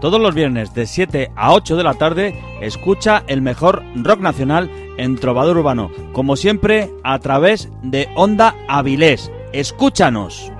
Todos los viernes de 7 a 8 de la tarde escucha el mejor rock nacional en Trovador Urbano, como siempre a través de Onda Avilés. ¡Escúchanos!